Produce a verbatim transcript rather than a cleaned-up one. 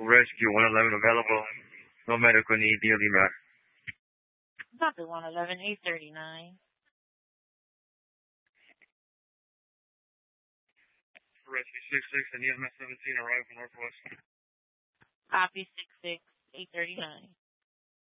Rescue one eleven available. No medical need, nearly met. Copy one eleven, eight thirty-nine. Rescue six six and E M S seventeen arrive from Northwest. Copy six six, eight thirty-nine.